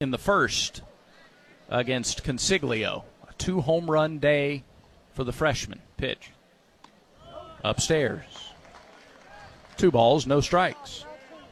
in the first against Consiglio. A 2-home-run day for the freshman. Pitch. Upstairs. 2 balls, no strikes.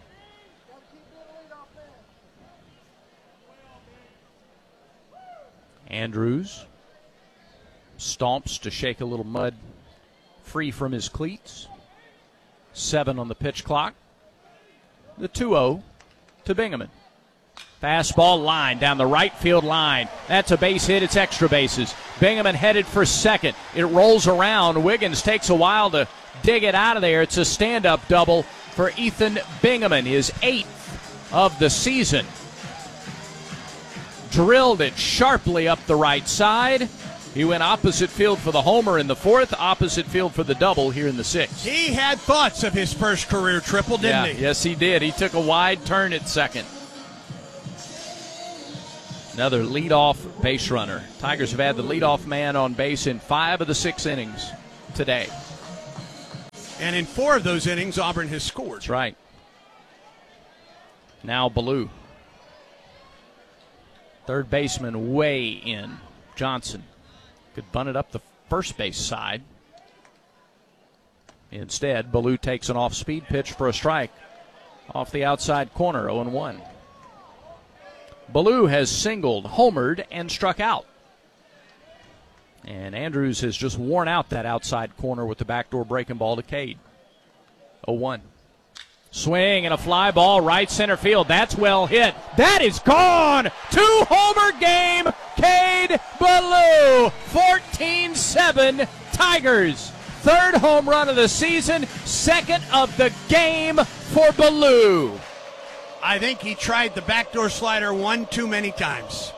Andrews stomps to shake a little mud free from his cleats. 7 on the pitch clock. The 2-0 to Bingaman. Fastball line down the right field line. That's a base hit. It's extra bases. Bingaman headed for second. It rolls around. Wiggins takes a while to dig it out of there. It's a stand-up double for Ethan Bingaman, his 8th of the season. Drilled it sharply up the right side. He went opposite field for the homer in the 4th, opposite field for the double here in the 6th. He had thoughts of his first career triple, didn't he? Yes, he did. He took a wide turn at second. Another leadoff base runner. Tigers have had the leadoff man on base in 5 of the 6 innings today. And in 4 of those innings, Auburn has scored. That's right. Now Ballou. Third baseman way in. Johnson could bunt it up the first base side. Instead, Ballou takes an off-speed pitch for a strike off the outside corner, 0-1. Ballou has singled, homered, and struck out. And Andrews has just worn out that outside corner with the backdoor breaking ball to Cade. 0-1. Swing and a fly ball right center field. That's well hit. That is gone. 2-homer game. Cade Ballou. 14-7 Tigers. 3rd home run of the season. 2nd of the game for Ballou. I think he tried the backdoor slider one too many times.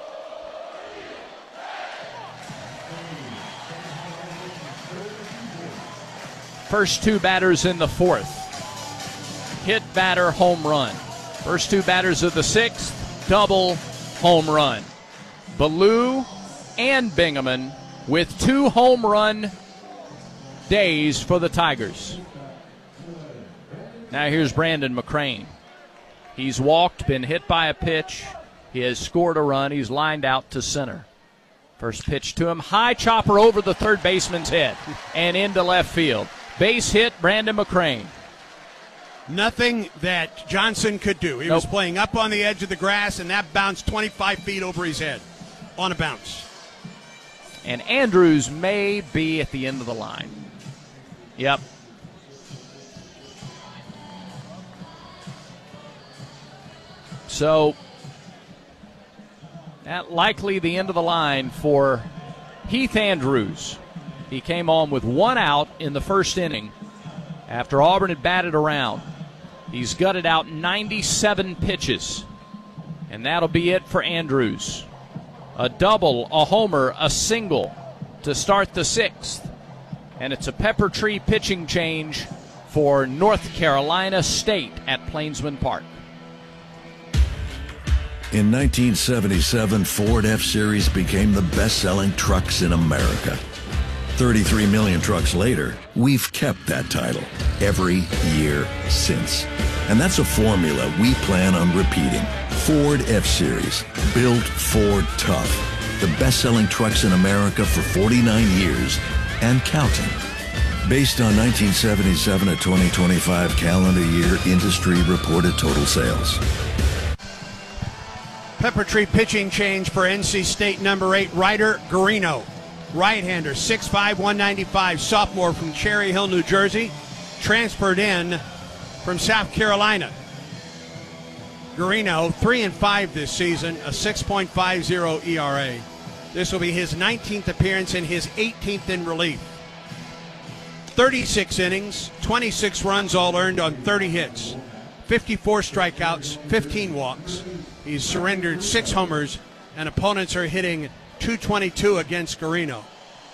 First 2 batters in the 4th. Hit, batter, home run. First 2 batters of the 6th, double, home run. Ballou and Bingaman with 2 home run days for the Tigers. Now here's Brandon McCrane. He's walked, been hit by a pitch. He has scored a run. He's lined out to center. First pitch to him. High chopper over the third baseman's head and into left field. Base hit, Brandon McCrane. Nothing that Johnson could do. He was playing up on the edge of the grass, and that bounced 25 feet over his head on a bounce. And Andrews may be at the end of the line. Yep. So, that likely the end of the line for Heath Andrews. He came on with 1 out in the first inning after Auburn had batted around. He's gutted out 97 pitches, and that'll be it for Andrews. A double, a homer, a single to start the 6th. And it's a Pepper Tree pitching change for North Carolina State at Plainsman Park. In 1977, Ford F-Series became the best-selling trucks in America. 33 million trucks later, we've kept that title every year since. And that's a formula we plan on repeating. Ford F-Series, built Ford tough. The best-selling trucks in America for 49 years and counting. Based on 1977 to 2025 calendar year industry reported total sales. Pepper Tree pitching change for NC State number 8, Ryder Garino. Right-hander, 6'5", 195, sophomore from Cherry Hill, New Jersey. Transferred in from South Carolina. Garino, 3-5 this season, a 6.50 ERA. This will be his 19th appearance and his 18th in relief. 36 innings, 26 runs all earned on 30 hits. 54 strikeouts, 15 walks. He's surrendered 6 homers, and opponents are hitting .222 against Garino.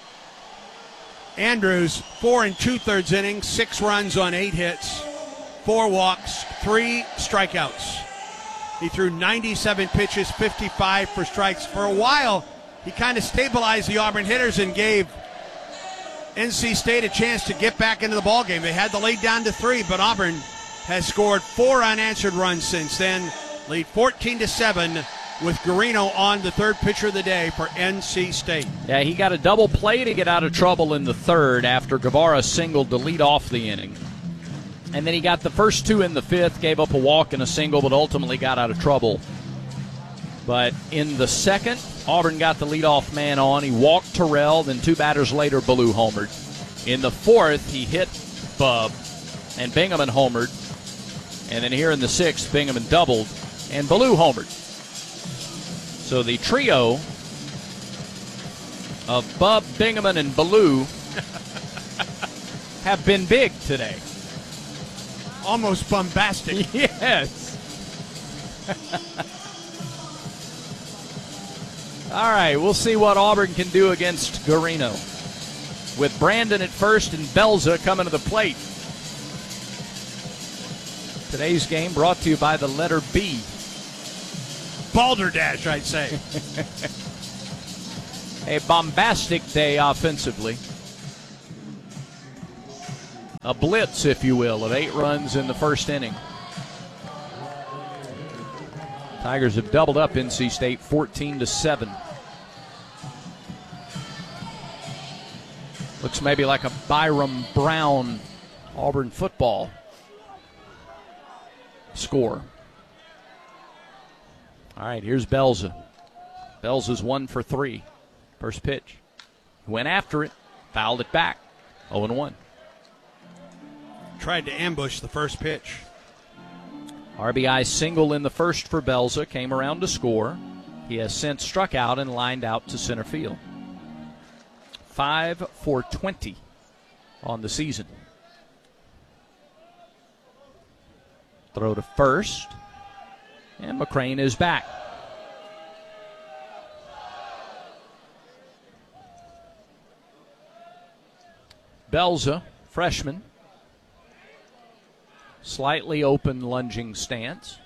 Andrews, 4 2/3 innings, 6 runs on 8 hits, 4 walks, 3 strikeouts. He threw 97 pitches, 55 for strikes. For a while, he kind of stabilized the Auburn hitters and gave NC State a chance to get back into the ballgame. They had the lead down to 3, but Auburn has scored 4 unanswered runs since then. Lead 14-7 with Guarino on the third pitcher of the day for NC State. Yeah, he got a double play to get out of trouble in the third after Guevara singled to lead off the inning. And then he got the first two in the fifth, gave up a walk and a single, but ultimately got out of trouble. But in the second, Auburn got the leadoff man on. He walked Terrell, then two batters later, Ballou homered. In the fourth, he hit Bub, and Bingaman homered. And then here in the sixth, Bingaman doubled, and Ballou homered. So the trio of Bub, Bingaman, and Ballou have been big today. Almost bombastic. Yes. All right, we'll see what Auburn can do against Guarino. With Brandon at first and Belza coming to the plate. Today's game brought to you by the letter B. Balderdash, I'd say. A bombastic day offensively. A blitz, if you will, of 8 runs in the first inning. Tigers have doubled up NC State 14-7. Looks maybe like a Byram Brown Auburn football score. All right, here's Belza. Belza's 1 for 3. First pitch. Went after it, fouled it back. 0-1. Tried to ambush the first pitch. RBI single in the first for Belza, came around to score. He has since struck out and lined out to center field. 5 for 20 on the season. Throw to first, and McCrane is back. Belza, freshman. Slightly open lunging stance.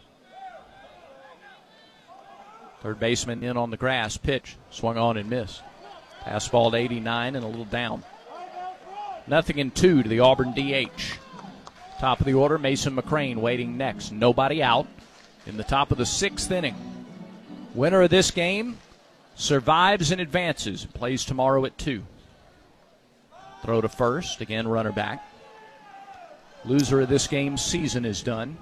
Third baseman in on the grass. Pitch. Swung on and missed. Fastball to 89 and a little down. 0-2 to the Auburn DH. Top of the order, Mason McCrane waiting next. Nobody out in the top of the 6th inning. Winner of this game survives and advances. Plays tomorrow at 2. Throw to first. Again, runner back. Loser of this game's season is done.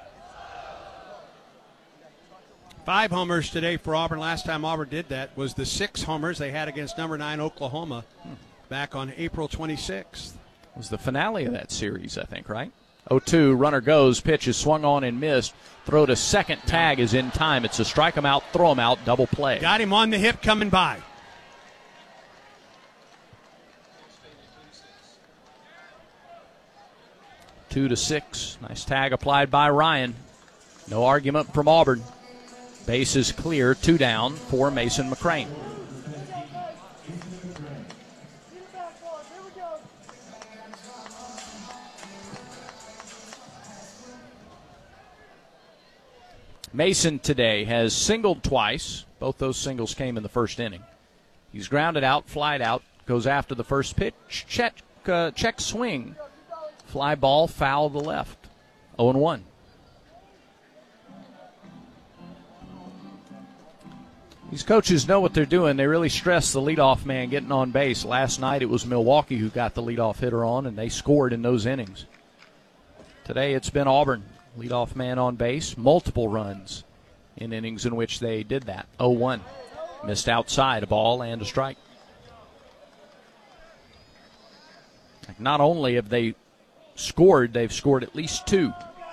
5 homers today for Auburn. Last time Auburn did that was the 6 homers they had against number 9 Oklahoma back on April 26th. It was the finale of that series, I think, right? 0-2, runner goes, pitch is swung on and missed. Throw to second, tag is in time. It's a strike him out, throw him out, double play. Got him on the hip coming by. Two to 6. Nice tag applied by Ryan. No argument from Auburn. Base is clear. 2 down for Mason McCrane. Mason today has singled twice. Both those singles came in the first inning. He's grounded out, flied out, goes after the first pitch. Check swing. Fly ball, foul to the left. 0-1. These coaches know what they're doing. They really stress the leadoff man getting on base. Last night it was Milwaukee who got the leadoff hitter on, and they scored in those innings. Today it's been Auburn. Leadoff man on base. Multiple runs in innings in which they did that. 0-1. Missed outside, a ball and a strike. Not only have they scored, they've scored at least 2.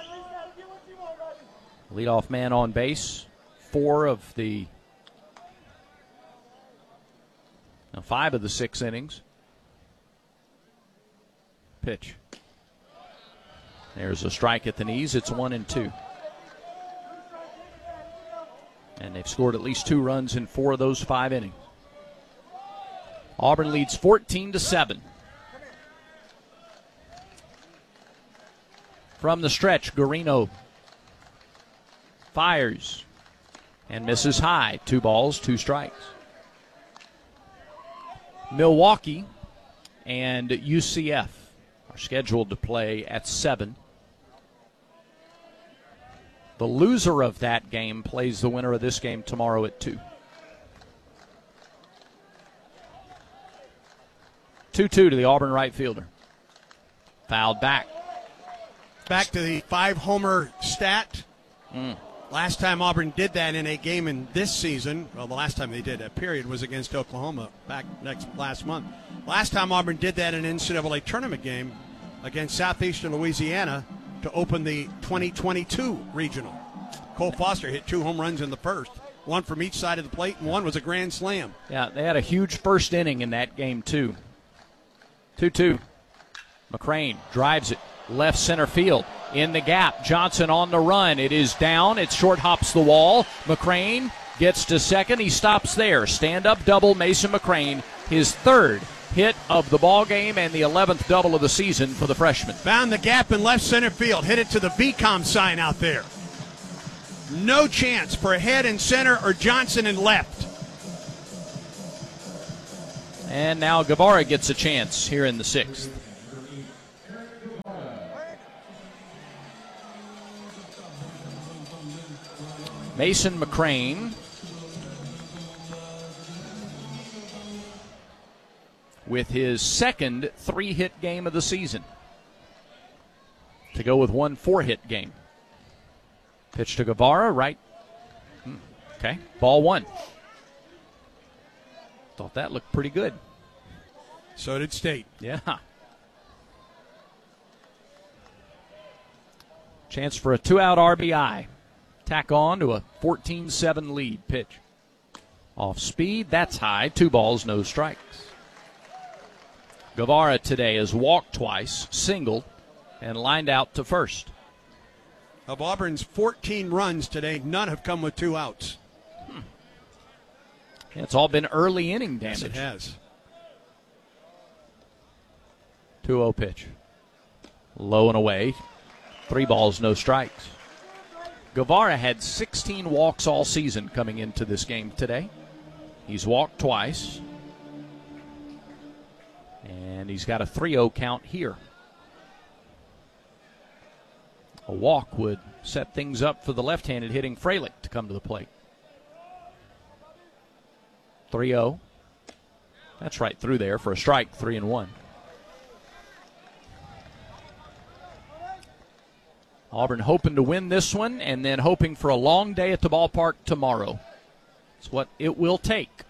Leadoff man on base, 5 of the 6 innings. Pitch. There's a strike at the knees. It's 1-2. And they've scored at least 2 runs in 4 of those 5 innings. Auburn leads 14-7. From the stretch, Guarino fires and misses high. 2 balls, 2 strikes. Milwaukee and UCF are scheduled to play at 7. The loser of that game plays the winner of this game tomorrow at 2. 2-2 to the Auburn right fielder. Fouled back. Back to the 5-homer stat. Last time Auburn did that in a game in this season, well, the last time they did that period was against Oklahoma last month. Last time Auburn did that in an NCAA tournament game against Southeastern Louisiana to open the 2022 regional. Cole Foster hit 2 home runs in the first, one from each side of the plate, and one was a grand slam. Yeah, they had a huge first inning in that game, too. 2-2. McCrane drives it left center field. In the gap, Johnson on the run. It is down. It short hops the wall. McCrane gets to second. He stops there. Stand-up double, Mason McCrane. His 3rd hit of the ball game and the 11th double of the season for the freshman. Found the gap in left center field. Hit it to the VCOM sign out there. No chance for Head in center or Johnson in left. And now Guevara gets a chance here in the 6th. Mason McCrane with his 2nd 3-hit game of the season to go with 1 4-hit game. Pitch to Guevara, right. Okay, ball 1. Thought that looked pretty good. So did State. Yeah. Chance for a 2-out RBI. Tack on to a 14-7 lead. Pitch. Off speed, that's high. 2 balls, no strikes. Guevara today has walked twice, singled, and lined out to first. Of Auburn's 14 runs today, none have come with 2 outs. Yeah, it's all been early inning damage. Yes, it has. 2-0 pitch. Low and away. 3 balls, no strikes. Guevara had 16 walks all season coming into this game today. He's walked twice. And he's got a 3-0 count here. A walk would set things up for the left-handed hitting Fralick to come to the plate. 3-0. That's right through there for a strike, 3-1. Auburn hoping to win this one and then hoping for a long day at the ballpark tomorrow. It's what it will take.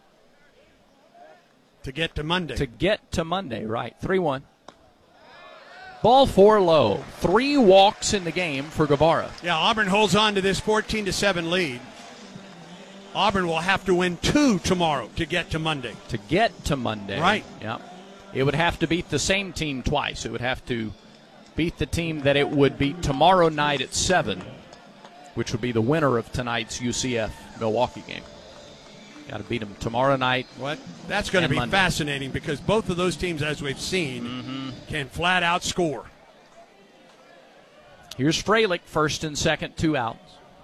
To get to Monday. To get to Monday, right. 3-1. Ball 4 low. 3 walks in the game for Guevara. Yeah, Auburn holds on to this 14-7 lead. Auburn will have to win 2 tomorrow to get to Monday. To get to Monday. Right. Yeah. It would have to beat the same team twice. It would have to beat the team that it would beat tomorrow night at 7, which would be the winner of tonight's UCF-Milwaukee game. Got to beat them tomorrow night. What? That's going to be Monday. Fascinating because both of those teams, as we've seen, can flat out score. Here's Fralick, first and second, 2 outs.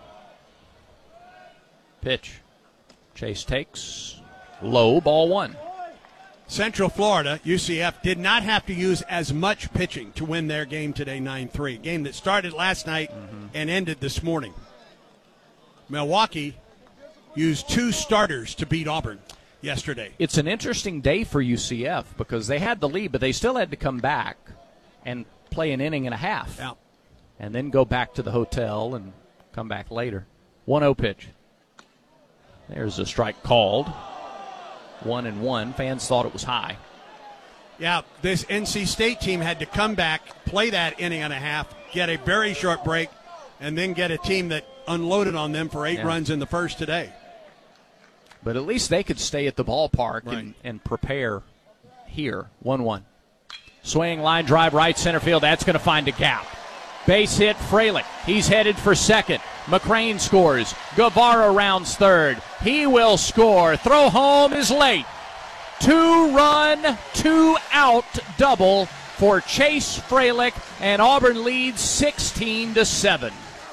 Pitch. Chase takes. Low, ball 1. Central Florida, UCF, did not have to use as much pitching to win their game today, 9-3. Game that started last night and ended this morning. Milwaukee used 2 starters to beat Auburn yesterday. It's an interesting day for UCF because they had the lead, but they still had to come back and play an inning and a half. Yeah. And then go back to the hotel and come back later. 1-0 pitch. There's a strike called. 1-1. Fans thought it was high. Yeah, this NC State team had to come back, play that inning and a half, get a very short break, and then get a team that unloaded on them for 8 runs in the first today. But at least they could stay at the ballpark Right. and prepare here. 1-1. Swing line drive right center field. That's going to find a gap. Base hit Fralick. He's headed for second. McCrane scores. Guevara rounds third. He will score. Throw home is late. 2-run, 2-out double for Chase Fralick, and Auburn leads 16-7.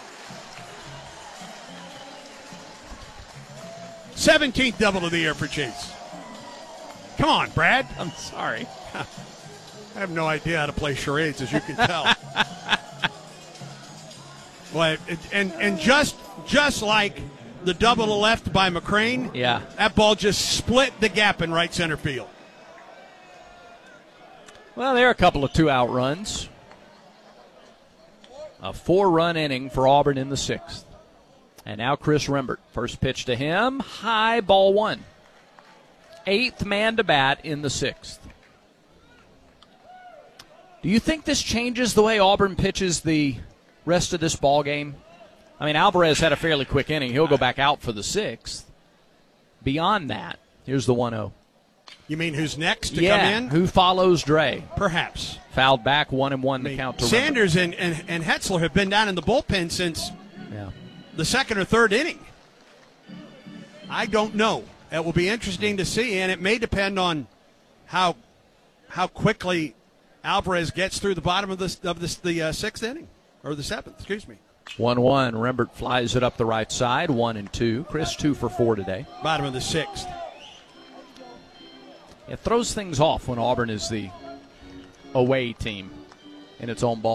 17th double of the year for Chase. Come on, Brad. I'm sorry. I have no idea how to play charades, as you can tell. Well, and just like the double to left by McCrane, Yeah. that ball just split the gap in right center field. Well, there are a couple of 2-out runs. A 4-run inning for Auburn in the 6th. And now Chris Rembert. First pitch to him, high, ball 1. 8th man to bat in the 6th. Do you think this changes the way Auburn pitches the rest of this ball game? I mean, Alvarez had a fairly quick inning. He'll go back out for the 6th. Beyond that, here's the 1-0. You mean who's next to come in? Who follows Dre? Perhaps. Fouled back, 1-1 the count to Sanders and Hetzler have been down in the bullpen since the second or third inning. I don't know. It will be interesting to see, and it may depend on how quickly Alvarez gets through the bottom of the 6th inning, or the 7th, excuse me. 1-1. Rembert flies it up the right side, 1-2. Chris 2 for 4 today. Bottom of the 6th. It throws things off when Auburn is the away team in its own ball.